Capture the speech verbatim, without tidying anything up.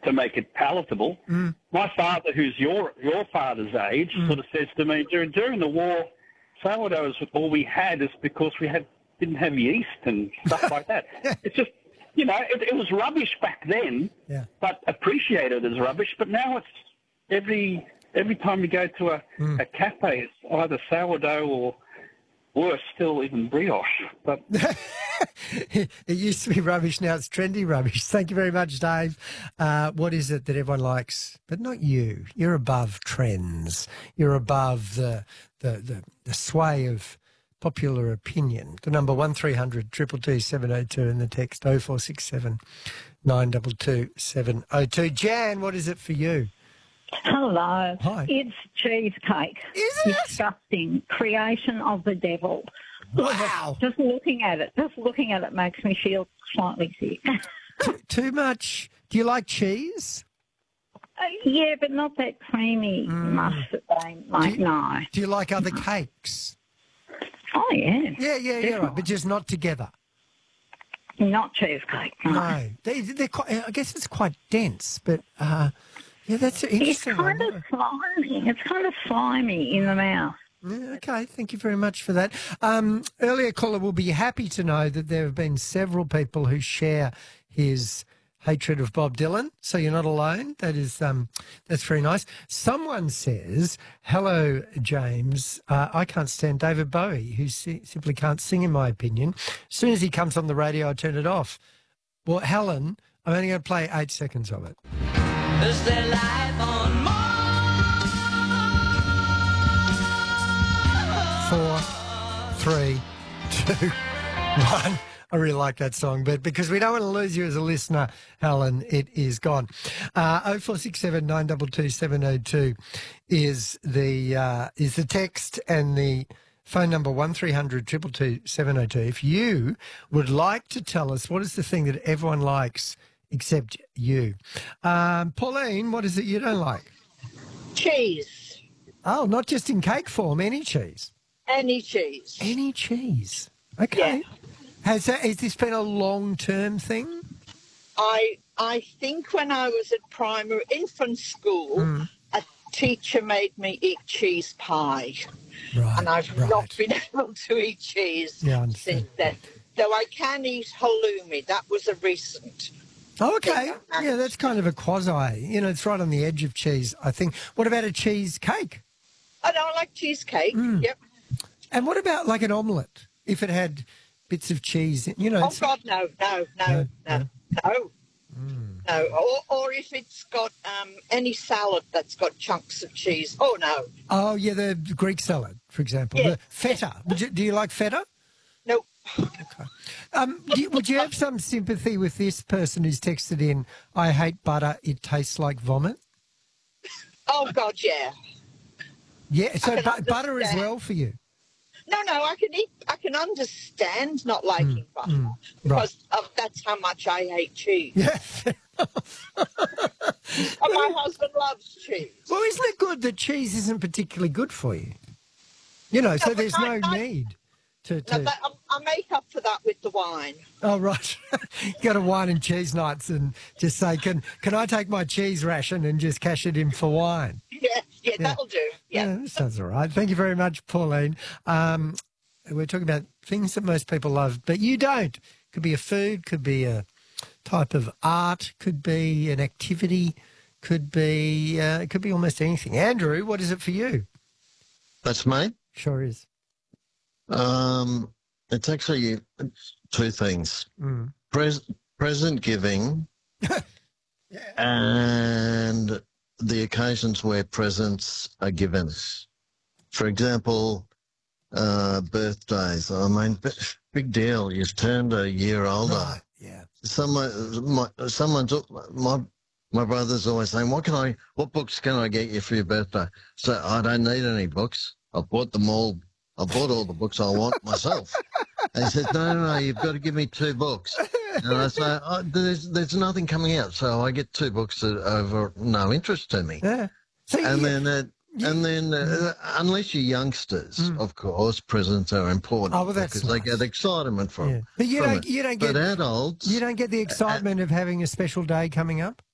to make it palatable. Mm. My father, who's your your father's age, Mm. sort of says to me, during, during the war, sourdough is all we had is because we had didn't have yeast and stuff like that. It's just, you know, it, it was rubbish back then, Yeah. but appreciated as rubbish. But now it's every every time you go to a, Mm. a cafe, it's either sourdough or worse still, even brioche. But It used to be rubbish, now it's trendy rubbish. Thank you very much, Dave. Uh, what is it that everyone likes? But not you. You're above trends. You're above the the, the, the sway of popular opinion. The number one three hundred two two two seven oh two and the text oh four six seven nine two two seven oh two. Jan, what is it for you? Hello. Hi. It's cheesecake. Is it? Disgusting. Creation of the devil. Wow. Just looking at it, just looking at it makes me feel slightly sick. Too, too much. Do you like cheese? Uh, yeah, but not that creamy Mm. mush that they make, you- no. Do you like other cakes? Oh, yeah. Yeah, yeah, yeah, right, but just not together. Not cheesecake, no. No, they, they're quite, I guess it's quite dense, but uh, yeah, that's an It's interesting. kind one. of slimy. It's kind of slimy in the mouth. Yeah, okay, thank you very much for that. Um, earlier caller will be happy to know that there have been several people who share his hatred of Bob Dylan, so you're not alone. That is, um, that's very nice. Someone says, "Hello, James. Uh, I can't stand David Bowie, who si- simply can't sing, in my opinion. As soon as he comes on the radio, I turn it off." Well, Helen, I'm only going to play eight seconds of it. Is there life on Mars? Four, three, two, one. I really like that song, but because we don't want to lose you as a listener, Helen, it is gone. Uh, oh four six seven nine two two seven oh two is the uh, is the text, and the phone number one three hundred two two two seven oh two. If you would like to tell us what is the thing that everyone likes except you, um, Pauline, what is it you don't like? Cheese. Oh, not just in cake form, any cheese. Any cheese. Any cheese. Okay. Has that, has this been a long-term thing? I I think when I was at primary infant school, Mm. a teacher made me eat cheese pie, Right. and I've right. not been able to eat cheese Yeah, I understand. since then. Though I can eat halloumi. That was a recent. Oh, okay. Yeah. Yeah, that's kind of a quasi. You know, it's right on the edge of cheese, I think. What about a cheesecake? I don't like cheesecake. Mm. Yep. And what about like an omelette? If it had bits of cheese, in, you know. Oh it's- God, no, no, no, No, no, no. No, or, or if it's got um, any salad that's got chunks of cheese. Oh, no. Oh, yeah, the Greek salad, for example. Yeah. The feta. Would you, do you like feta? No. Um, do you, would you have some sympathy with this person who's texted in, "I hate butter, it tastes like vomit"? Oh, God, yeah. Yeah, so can bu- butter as understand. well for you. No, no, I can eat. I can understand not liking butter mm, because of, that's how much I hate cheese. Yeah. And my husband loves cheese. Well, isn't it good that cheese isn't particularly good for you? You know, so but there's I- no I- need to. No, to that, I, I make up for that with the wine. oh, right. Go to wine and cheese nights and just say, can can I take my cheese ration and just cash it in for wine? Yeah, yeah, that'll do. Yeah. that sounds all right. Thank you very much, Pauline. Um, we're talking about things that most people love, but you don't. Could be a food, could be a type of art, could be an activity, could be uh, it could be almost anything. Andrew, what is it for you? That's me. Sure is. Um, it's actually two things: Mm. Pres- present giving and the occasions where presents are given. For example, uh, birthdays. I mean, b- big deal. You've turned a year older. Right. Yeah. Someone, my, someone's my my brother's always saying, "What can I? What books can I get you for your birthday?" So I don't need any books. I bought them all. I bought all the books I want myself. And he says, "No, no, no. You've got to give me two books." And I say, oh, "There's there's nothing coming out, so I get two books that are of no interest to me." Yeah. So And you- then, uh, and then, uh, unless you're youngsters, of course, presents are important Oh, well, that's because they nice. get excitement from. yeah. But you from don't it. you don't But get adults, you don't get the excitement of having a special day coming up.